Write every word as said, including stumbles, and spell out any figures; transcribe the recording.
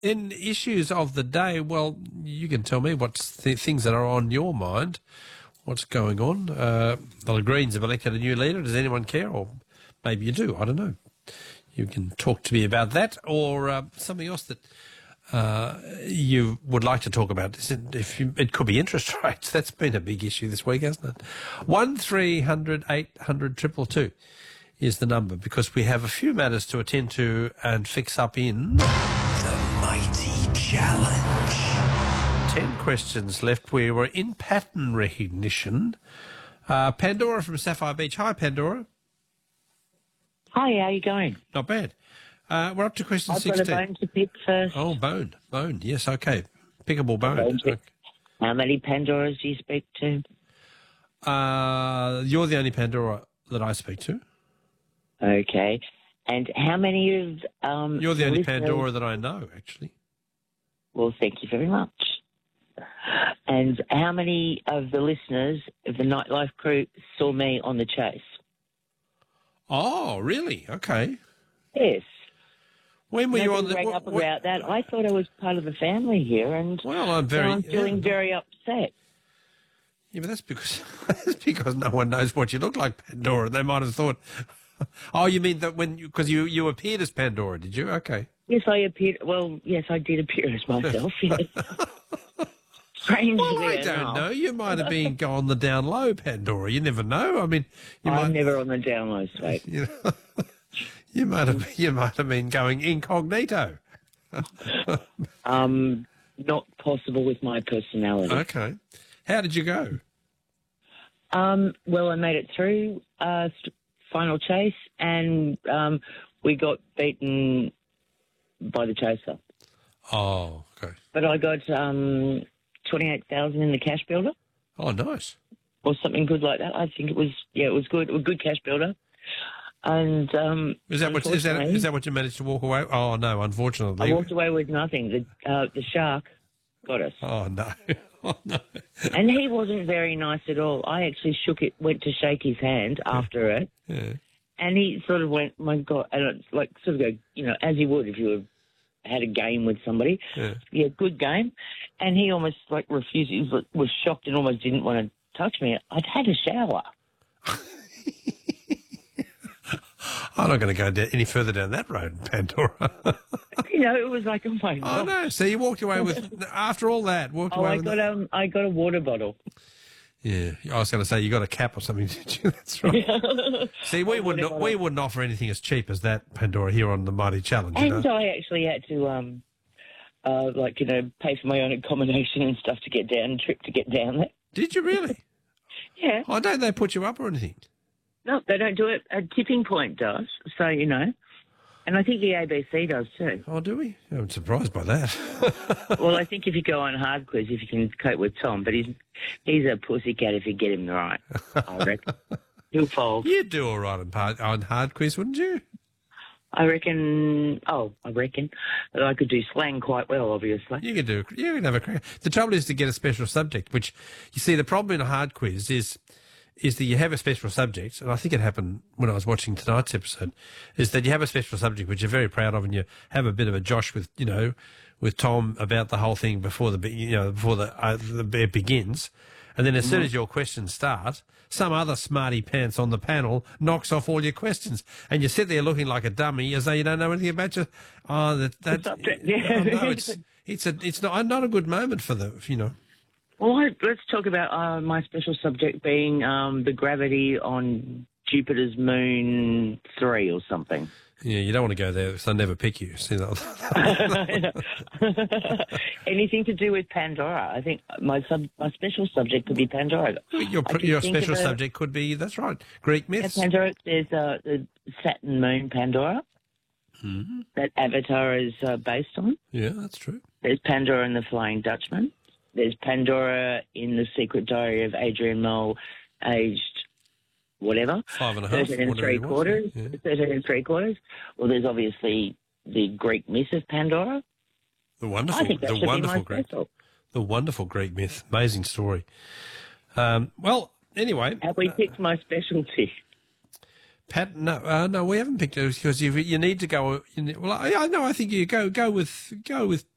In issues of the day, well, you can tell me what's the things that are on your mind. What's going on? Uh, the Greens have elected a new leader. Does anyone care? Or maybe you do. I don't know. You can talk to me about that or uh, something else that uh, you would like to talk about. If you, it could be interest rates. That's been a big issue this week, hasn't it? One three hundred eight hundred triple two is the number because we have a few matters to attend to and fix up in The Mighty Challenge. Ten questions left. We were in pattern recognition. Uh, Pandora from Sapphire Beach. Hi, Pandora. Hi, how are you going? Not bad. Uh, we're up to question I've sixteen. got a bone to pick first. Oh, bone. Bone. Yes, okay. Pickable bone. Bone pick. Okay. How many Pandoras do you speak to? Uh, you're the only Pandora that I speak to. Okay. And how many of... Um, You're the only listeners- Pandora that I know, actually. Well, thank you very much. And how many of the listeners of the Nightlife crew saw me on The Chase? Oh, really? Okay. Yes. When were you on Nobody the... rang what- up what- about that. I thought I was part of the family here, and Well, I'm so very... I'm feeling yeah. very upset. Yeah, but that's because that's because no one knows what you look like, Pandora. They might have thought... Oh, you mean that when... Because you, you appeared as Pandora, did you? Okay. Yes, I appeared... Well, yes, I did appear as myself, yes. Strangely Well, I enough. don't know. You might have been go on the down low, Pandora. You never know. I mean, you I'm might... never on the down low, sweet. You, know, you might have you might have been going incognito. Um, not possible with my personality. Okay. How did you go? Um, well, I made it through uh, st- final chase, and um, we got beaten by the chaser. Oh, okay. But I got um, twenty-eight thousand in the cash builder, Oh, nice. or something good like that. I think it was. Yeah, it was good. A good cash builder. And um, Is that what is that unfortunately, is that what you managed to walk away? Oh no, unfortunately. I walked away with nothing. The uh, the shark got us. Oh no. Oh no. And he wasn't very nice at all. I actually shook it, went to shake his hand after it, Yeah. and he sort of went, "My God!" And it's like sort of go, you know, as you would if you were, had a game with somebody. Yeah. Yeah, good game. And he almost like refused. He was, was shocked and almost didn't want to touch me. I'd had a shower. I'm not going to go da- any further down that road, Pandora. You know, it was like, oh my Oh God. no! So you walked away with after all that. Walked Oh, away I with got um, I got a water bottle. Yeah, I was going to say you got a cap or something, did you? That's right. See, we wouldn't we wouldn't offer anything as cheap as that, Pandora, here on the Mighty Challenge. You And know? I actually had to, um, uh, like, you know, pay for my own accommodation and stuff to get down, trip to get down there. Did you really? Yeah. Oh, don't they put you up or anything? No, they don't do it. A tipping point does, so, you know. And I think the A B C does too. Oh, do we? I'm surprised by that. Well, I think if you go on hard quiz, if you can cope with Tom, but he's he's a pussycat if you get him right, I reckon. He'll fold. You'd do all right on hard, on hard quiz, wouldn't you? I reckon, oh, I reckon that I could do slang quite well, obviously. You could do. You could have a crack. The trouble is to get a special subject, which you see the problem in a hard quiz is is that you have a special subject, and I think it happened when I was watching tonight's episode, is that you have a special subject which you're very proud of, and you have a bit of a josh with, you know, with Tom about the whole thing before the, be- you know, before the, uh, the it begins, and then as soon as your questions start, some other smarty pants on the panel knocks off all your questions, and you sit there looking like a dummy as though you don't know anything about your, oh, that, that, subject, yeah. oh, no, it's, it's a, it's not, not a good moment for the, you know. Well, I- let's talk about uh, my special subject being um, the gravity on Jupiter's moon three or something. Yeah, you don't want to go there because they'll never pick you. See that? Anything to do with Pandora. I think my sub, my special subject could be Pandora. Your, I could your think special of a- subject could be, that's right, Greek At myths. Pandora, there's uh, the Saturn moon Pandora Mm-hmm. that Avatar is uh, based on. Yeah, that's true. There's Pandora and the Flying Dutchman. There's Pandora in The Secret Diary of Adrian Mole, aged whatever. Five and a half. thirteen and whatever three he was. quarters. Yeah. thirteen and three quarters. Well, there's obviously the Greek myth of Pandora. The I wonderful, think that the should be wonderful my Greek, special. the wonderful Greek myth. Amazing story. Um, well, anyway, Have we picked my specialty? Pat, no, uh, no, we haven't picked it because you you need to go. You need, well, I, I know. I think you go go with go with